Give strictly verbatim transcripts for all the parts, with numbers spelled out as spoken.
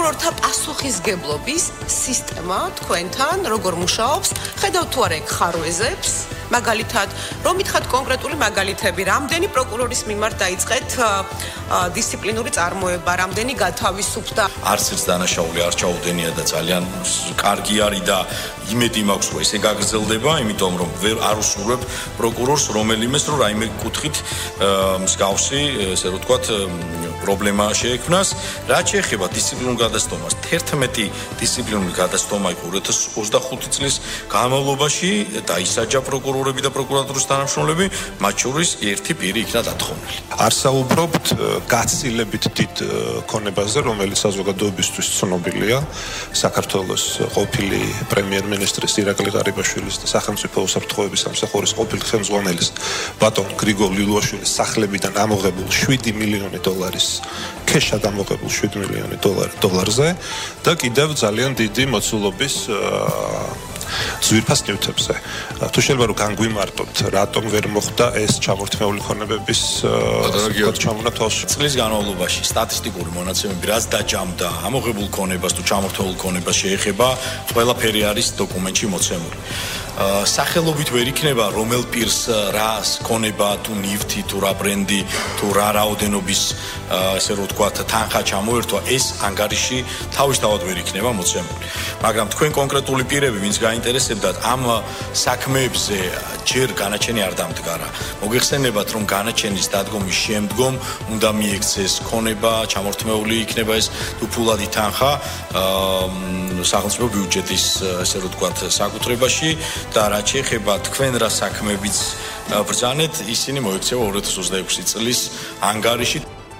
პროკურორთა პასუხისგებლობის სისტემა თქვენთან როგორ მუშაობს? ხედავთ თუ არა ხარვეზებს? მაგალითად, რომ ითხრათ კონკრეტული მაგალითები, რამდენი პროკურორის მიმართ დაიწყეთ დისციპლინური წარმოება, რამდენი გათავისუფლდა? არც ერთ დანაშაული არ ჩაუდენია და ძალიან კარგი არის და იმედი მაქვს, რომ ესე გაგრძელდება, იმიტომ რომ ვერ არ უსურვებ პროკურორს რომელიმეს, რომ რაიმე კუთხით მსგავსი, ესე რომ ვთქვათ, პრობლემა შეექმნას. რაც შეეხება დისციპლინურ გადასტომას, თერთმეტი დისციპლინური გადასტომა იყო ორი ათას ოცდახუთი წლის განმავლობაში და ისაჯა პროკურორები და პროკურატურის თანამშრომლები, მათ შორის ერთი პირი იქნა დათხოვნილი. არ საუბრობთ გაცილებით დიდ ქონებაზე, რომელიც საზოგადოებისთვის ცნობილია, საქართველოს ყოფილი პრემიერ-მინისტრის ირაკლი ღარიბაშვილის და სახელმწიფო უსაფრთხოების სამსახურის ყოფილი ხელმძღვანელის ბატონ გრიგოლ ლილუაშვილის სახლებიდან ამოღებულ შვიდი მილიონი დოლარის ქეშად ამოღებულ შვიდი მილიონი დოლარზე და კიდევ ძალიან დიდი მოცულობის ძვირფას ნივთებზე. თუ შეიძლება რომ განგვიმარტოთ, რატომ ვერ მოხდა ეს ჩამორთმეული ქონებების ჩამონათვალში? წლის განმავლობაში სტატისტიკური მონაცემები რაც დაჯამდა ამოღებულ ქონებას თუ ჩამორთმეულ ქონებას შეეხება, ყველაფერი არის დოკუმენტში მოცემული. სახელობით ვერ იქნება რომელ პირს რა ქონება თუ ნივთი თუ რა ბრენდი თუ რა რაოდენობის ესე რომ ვთქვათ თანხა ჩამოერთვა, ეს ანგარიში თავისთავად ვერ იქნება მოცემული. მაგრამ თქვენ კონკრეტული პირები, ვინც გაინტერესებდათ ამ საქმეებზე, ჯერ განაჩენი არ დამდგარა. მოგეხსენებათ, რომ განაჩენის დადგომის შემდგომ უნდა მიექცეს ქონება, ჩამორთმეული იქნება ეს თუ ფულადი თანხა სახელმწიფო ბიუჯეტის ესე რომ ვთქვათ საკუთრებაში და რაც შეეხება თქვენ რა საქმეებიც ბრძანეთ, ისინი მოექცევა ორი ათას ოცდაექვსი წლის ანგარიში.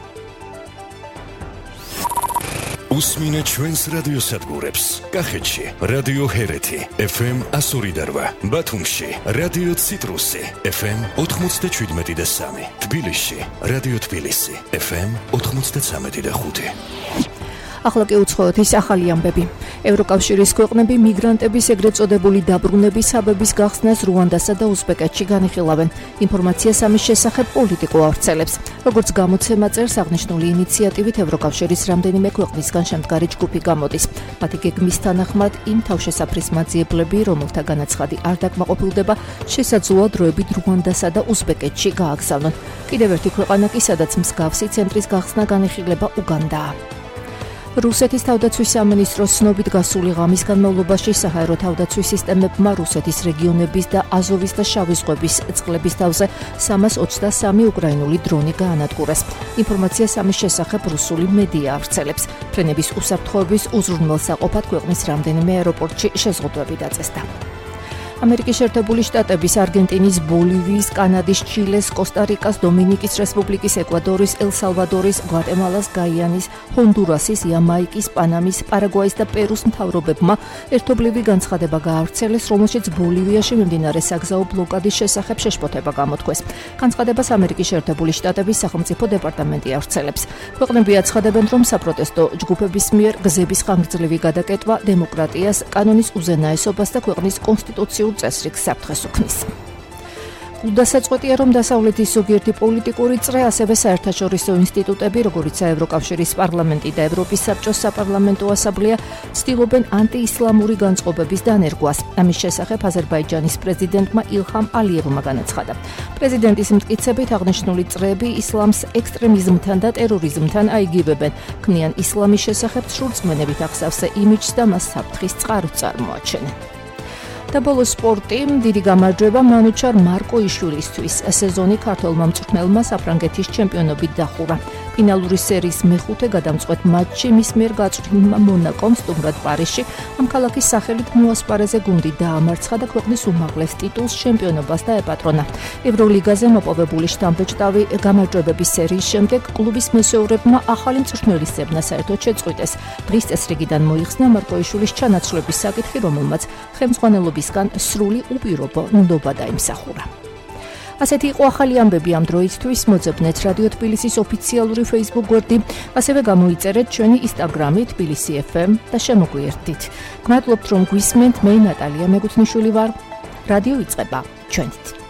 უსმინეთ ჩვენს რადიოსადგურებს. კახეთში რადიო ჰერეთი ეფ ემ εκατო ორი და რვა, ბათუმში რადიო ციტრუსი ეფ ემ ოთხმოცდაშვიდმეტი და სამი, თბილისში რადიო თბილისი ეფ ემ ოთხმოცდაცამეტი და ხუთი. ახლა კი უცხოეთის ახალი ამბები. ევროკავშირის ქვეყნები მიგრანტების ეგრეთ წოდებული დაბრუნების საბების გახსნას რუანდასა და უზბეკეთში განიხილავენ. ინფორმაციას ამის შესახებ პოლიტიკო ავრცელებს. როგორც გამოცემა წერს, აღნიშნული ინიციატივით ევროკავშირის რამდენიმე ქვეყნისგან შემდგარი ჯგუფი გამოდის. მათი გეგმის თანახმად იმ თავშესაფრის მაძიებლები, რომელთა განაცხადი არ დაკმაყოფილდება, შესაძლოა დროებით რუანდასა და უზბეკეთში გააგზავნონ. კიდევ ერთი ქვეყანა კი, სადაც მსგავსი ცენტრის გახსნა განიხილება, უგანდაა. რუსეთის თავდაცვის სამინისტროს ცნობით გასული ღამის განმავლობაში საჰაერო თავდაცვის სისტემებმა რუსეთის რეგიონების და აზოვის და შავი ზღვების წყლების თავზე სამას ოცდასამი უკრაინული დრონი გაანადგურეს. ინფორმაციას ამის შესახებ რუსული მედია ავრცელებს. ფრენების უსაფრთხოების უზრუნველსაყოფად ქვეყნის რამდენიმე აეროპორტში შეზღუდვები დაწესდა. ამერიკის შეერთებული შტატების, არგენტინის, ბოლივიის, კანადის, ჩილეს, კოსტა-რიკას, დომინიკის რესპუბლიკის, ეკვადორის, ელ-სალვადორის, გვატემალას, გაიანის, ჰონდურასის, იამაიკის, პანამის, პარაგვაის და პერუს მთავრობებმა ერთობლივი განცხადება გაავრცელეს, რომელშიც ბოლივიაში მიმდინარე საგზაო ბლოკადის შესახებ შეშფოთება გამოთქვეს. განცხადებას ამერიკის შეერთებული შტატების სახელმწიფო დეპარტამენტი ავრცელებს. ქვეყნები აცხადებენ, რომ საპროტესტო ჯგუფების მიერ გზების ხანგრძლივი გადაკეტვა დემოკრატიას, კანონის უზენაესობას და ქვეყნის კონსტიტუციურ წესრიგს საფრთხეს უქმნის. დასაწყვეტია, რომ დასავლეთის ზოგიერთი პოლიტიკური წრე, ასევე საერთაშორისო ინსტიტუტები, როგორიცაა ევროკავშირის პარლამენტი და ევროპის საბჭოს საპარლამენტო ასამბლეა, ცდილობენ ანტიისლამური განწყობების დანერგვას. ამის შესახებ აზერბაიჯანის პრეზიდენტმა ილჰამ ალიევმა განაცხადა. პრეზიდენტის მტკიცებით, აღნიშნული წრეები ისლამს ექსტრემიზმთან და ტერორიზმთან აიგივებენ, ქმნიან ისლამის შესახებ სრულწმენებით აღსავსე იმიჯს და მას საფრთხის წყაროს წარმოაჩენენ. და ბოლოს სპორტი, დიდი გამარჯვება მანუჩარ მარკოიშვილისთვის. სეზონი ქართველმა მწვრთნელმა საფრანგეთის ჩემპიონობით დახურა. ფინალური სერიის მეხუთე გადამწყვეტ მატჩში მის მიერ გაწვრთნილმა მონაკომ სტუმრად პარიზში ამ ქალაქის სახელით მოასპარეზე გუნდი დაამარცხა და ქვეყნის უმაღლეს ტიტულს ჩემპიონობას დაეპატრონა. ევროლიგაზე მოპოვებული შტამბეჭდავი გამარჯვებების სერიის შემდეგ კლუბის მესეურებმა ახალი მწვრთნელის ზებნა საერთოდ შეწყვიტეს. დღის წესრიგიდან მოიხსნა მარკოიშვილის ჩანაცვლების საკითხი, რომელმაც ხელმძღვანელობისგან სრული უპირობო ნდობა დაიმსახურა. ასეთი იყო ახალი ამბები ამ დროისთვის. მოძებნეთ რადიო თბილისის ოფიციალური Facebook გვერდი, ასევე გამოიწერეთ ჩვენი Instagram-ი თბილისი ეფ ემ და შემოგვიერთდით. გმადლობთ, რომ გვისმენთ. მე ნატალია მეგუთნიშვილი ვარ. რადიო იწყება ჩვენით.